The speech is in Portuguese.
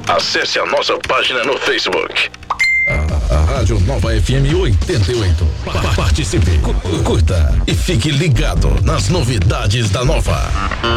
Acesse a nossa página no Facebook. A Rádio Nova FM 88. Participe, curta e fique ligado nas novidades da Nova.